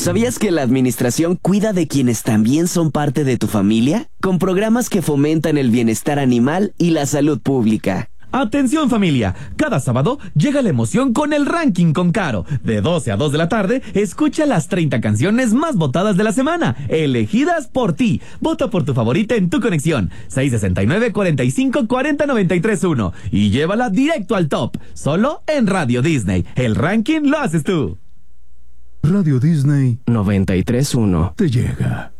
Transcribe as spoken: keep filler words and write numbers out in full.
¿Sabías que la administración cuida de quienes también son parte de tu familia? Con programas que fomentan el bienestar animal y la salud pública. Atención familia, cada sábado llega la emoción con el ranking con Caro. De doce a dos de la tarde, escucha las treinta canciones más votadas de la semana, elegidas por ti. Vota por tu favorita en tu conexión, seis sesenta y nueve, cuarenta y cinco, cuarenta, noventa y tres, uno. Y llévala directo al top, solo en Radio Disney. El ranking lo haces tú. Radio Disney noventa y tres uno. te llega.